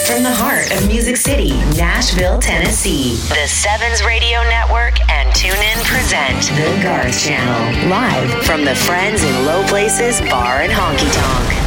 From the heart of Music City, Nashville, Tennessee, the Sevens Radio Network and TuneIn present The Garth Channel, live from the Friends in Low Places Bar and Honky Tonk.